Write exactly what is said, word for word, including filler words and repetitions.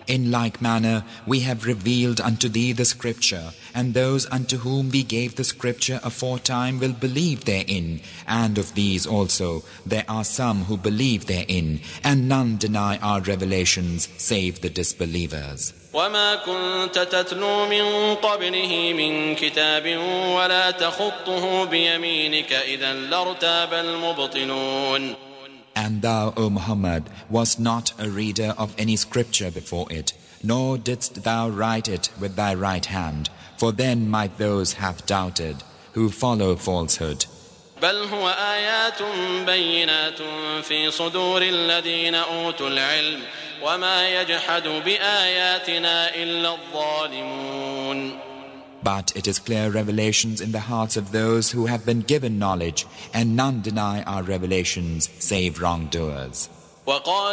In like manner, we have revealed unto thee the scripture, and those unto whom we gave the scripture aforetime will believe therein, and of these also there are some who believe therein, and none deny our revelations save the disbelievers. وما كنت تتلو من قبله من كتاب ولا تخطه بيمينك إذا لارتاب المبطلون. And thou, O Muhammad, wast not a reader of any scripture before it, nor didst thou write it with thy right hand, for then might those have doubted, who follow falsehood. بل هو آيات بينات في صدور الذين أوتوا العلم وما يجحد بآياتنا إلا الظالمون. But it is clear revelations in the hearts of those who have been given knowledge, and none deny our revelations save wrongdoers. وقال